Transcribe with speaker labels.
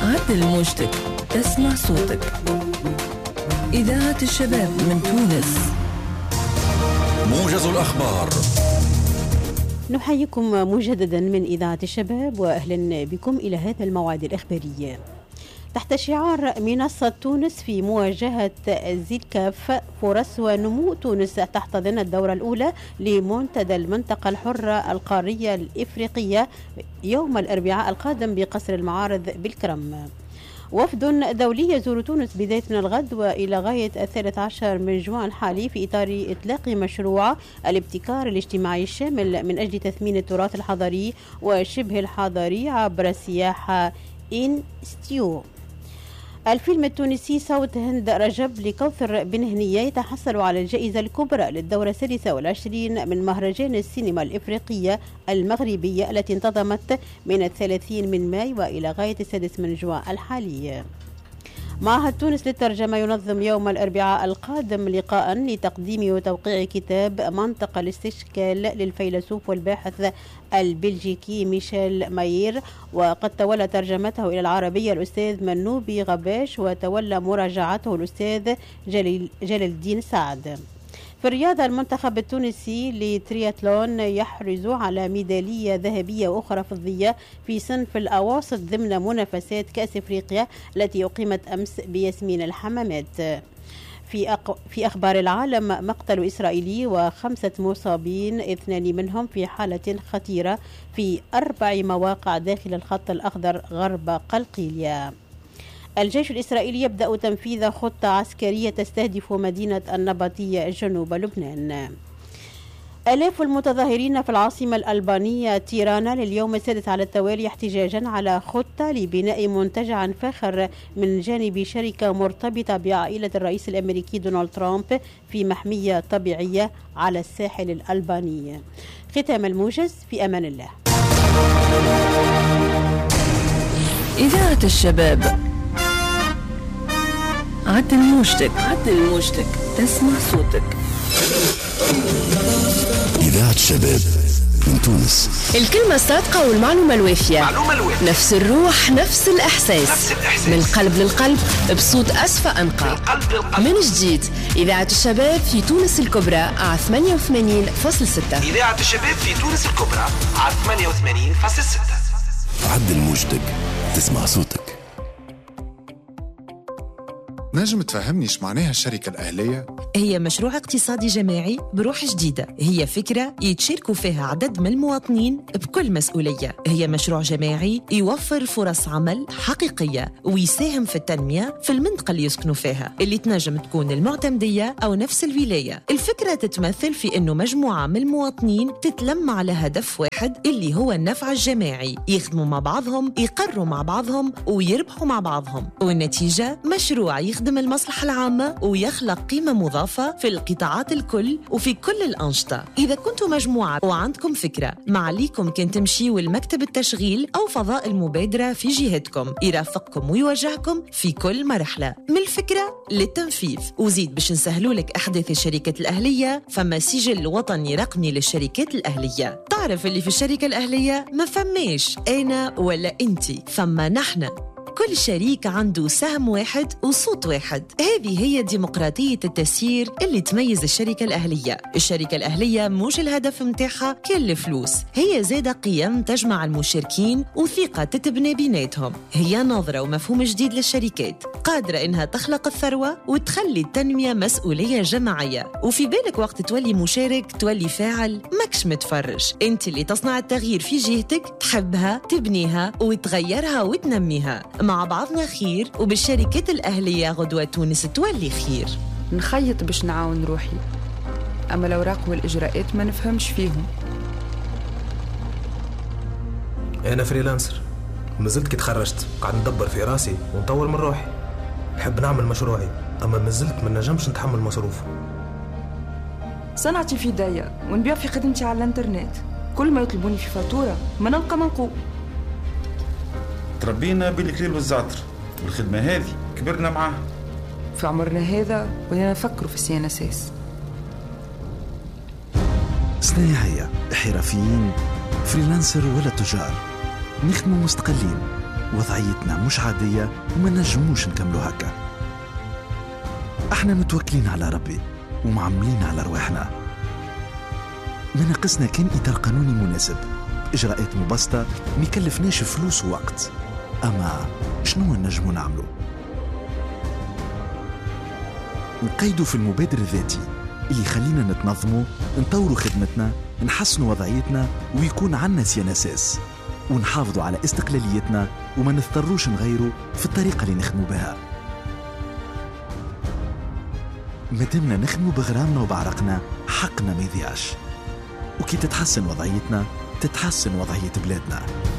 Speaker 1: عدل موجتك، تسمع صوتك. إذاعة الشباب من تونس.
Speaker 2: موجز الأخبار.
Speaker 3: نحييكم مجددا من إذاعة الشباب وأهلا بكم إلى هذا الموعد الإخباري. تحت شعار منصة تونس في مواجهة زيكاف، فرص ونمو تونس تحتضن الدورة الأولى لمنتدى المنطقة الحرة القارية الإفريقية يوم الأربعاء القادم بقصر المعارض بالكرم. وفد دولي يزور تونس بداية من الغد وإلى غاية 13 من جوان الحالي في إطار إطلاق مشروع الابتكار الاجتماعي الشامل من أجل تثمين التراث الحضاري وشبه الحضاري عبر السياحة إنستيو. الفيلم التونسي صوت هند رجب لكوثر بن هنية يتحصل على الجائزة الكبرى للدورة 26 من مهرجان السينما الإفريقية المغربية التي انتظمت من 30 من ماي وإلى غاية 6 من جوان الحالي. معهد تونس للترجمة ينظم يوم الأربعاء القادم لقاء لتقديم وتوقيع كتاب منطقة الاستشكال للفيلسوف والباحث البلجيكي ميشيل مايير، وقد تولى ترجمته إلى العربية الأستاذ منوبي غباش وتولى مراجعته الأستاذ جلال الدين سعد. في الرياضة، المنتخب التونسي لترياتلون يحرز على ميدالية ذهبية وأخرى فضية في صنف الأواسط ضمن منافسات كأس أفريقيا التي أقيمت أمس بياسمين الحمامات. في أخبار العالم، مقتل إسرائيلي و5 مصابين، 2 منهم في حالة خطيرة في 4 مواقع داخل الخط الأخضر غرب قلقيلية. الجيش الإسرائيلي يبدأ تنفيذ خطة عسكرية تستهدف مدينة النبطية جنوب لبنان. آلاف المتظاهرين في العاصمة الألبانية تيرانا لليوم السادس على التوالي احتجاجا على خطة لبناء منتجع فاخر من جانب شركة مرتبطة بعائلة الرئيس الأمريكي دونالد ترامب في محمية طبيعية على الساحل الألباني. ختام الموجز، في أمان الله.
Speaker 1: إذاعة الشباب، عدل موجتك، تسمع صوتك.
Speaker 2: إذاعة الشباب من تونس.
Speaker 4: الكلمة الصادقة والمعلومة الوافية. نفس الروح، نفس الإحساس. من القلب للقلب، بصوت أصفى أنقى. من جديد، إذاعة الشباب في تونس الكبرى على 88.6.
Speaker 5: إذاعة الشباب في تونس الكبرى على 88.6.
Speaker 2: عدل موجتك، تسمع صوتك.
Speaker 6: نجم تفهمني ايش معناها الشركة الأهلية؟
Speaker 7: هي مشروع اقتصادي جماعي بروح جديدة. هي فكرة يتشاركوا فيها عدد من المواطنين بكل مسؤولية. هي مشروع جماعي يوفر فرص عمل حقيقية ويساهم في التنمية في المنطقة اللي يسكنوا فيها، اللي تنجم تكون المعتمدية أو نفس الولاية. الفكرة تتمثل في أنه مجموعة من المواطنين تتلم على هدف واحد اللي هو النفع الجماعي، يخدموا مع بعضهم، يقروا مع بعضهم ويربحوا مع بعضهم، والنتيجة مشروع يخدم المصلحة العامة ويخلق قيمة مضافة في القطاعات الكل وفي كل الأنشطة. إذا كنتوا مجموعة وعندكم فكرة، معليكم كان تمشيوا لمكتب التشغيل أو فضاء المبادرة في جهتكم، يرافقكم ويوجهكم في كل مرحلة من الفكرة للتنفيذ. وزيد باش نسهلوا لك أحداث الشركات الأهلية، فما سجل وطني رقمي للشركات الأهلية. تعرف اللي في الشركة الأهلية ما فماش أنا ولا أنتي، فما نحن. كل شريك عنده سهم واحد وصوت واحد. هذه هي ديمقراطية التسيير اللي تميز الشركة الأهلية. الشركة الأهلية مش الهدف متاعها كل الفلوس، هي زادة قيم تجمع المشاركين وثقة تتبني بيناتهم. هي نظرة ومفهوم جديد للشركات، قادرة إنها تخلق الثروة وتخلي التنمية مسؤولية جماعية. وفي بالك وقت تولي مشارك تولي فاعل، ماكش متفرج. انت اللي تصنع التغيير في جهتك، تحبها، تبنيها وتغيرها وتنميها. مع بعضنا خير، وبالشركات الأهلية غدوة تونس تولي خير.
Speaker 8: نخيط باش نعاون روحي، أما الأوراق والإجراءات ما نفهمش فيهم.
Speaker 5: أنا فريلانسر، مازلت كي تخرجت قاعد ندبر في راسي ونطور من روحي. نحب نعمل مشروعي، أما مازلت ما نجمش نتحمل مصروفه.
Speaker 8: صنعتي في داية ونبيع في خدمتي على الانترنت. كل ما يطلبوني في فاتورة ما نلقى منقوب.
Speaker 9: تربينا بالكليل والزعتر، والخدمة هذه كبرنا معاها.
Speaker 8: في عمرنا هذا ولينا نفكروا في السياسة.
Speaker 10: صنايعية، حرفيين، فريلانسر ولا تجار، نخدموا مستقلين، وضعيتنا مش عادية وما نجموش نكملوا هكا. احنا متوكلين على ربي ومعملين على رواحنا. ما ناقصنا كان إطار قانوني مناسب، إجراءات مبسطة ما يكلفناش فلوس ووقت. أما شنو نجموا نعملوا؟ نقيدوا في المبادر الذاتي اللي يخلينا نتنظموا، نطوروا خدمتنا، نحسنوا وضعيتنا ويكون عنا سيانساس، ونحافظوا على استقلاليتنا وما نضطروش نغيروا في الطريقة اللي نخدموا بها. مادامنا نخدموا بغرامنا وبعرقنا حقنا ما يضيعش، وكي تتحسن وضعيتنا تتحسن وضعية بلادنا.